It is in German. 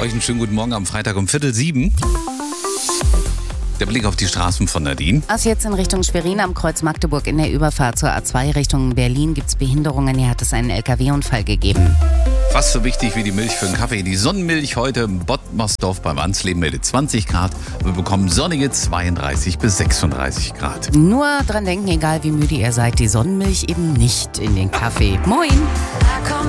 Euch einen schönen guten Morgen am Freitag um 6:15. Der Blick auf die Straßen von Nadine. Also jetzt in Richtung Schwerin am Kreuz Magdeburg in der Überfahrt zur A2 Richtung Berlin gibt es Behinderungen. Hier hat es einen LKW-Unfall gegeben. Fast so wichtig wie die Milch für den Kaffee. Die Sonnenmilch heute im Bottmersdorf beim Ansleben meldet 20 Grad. Wir bekommen sonnige 32 bis 36 Grad. Nur dran denken, egal wie müde ihr seid, die Sonnenmilch eben nicht in den Kaffee. Moin!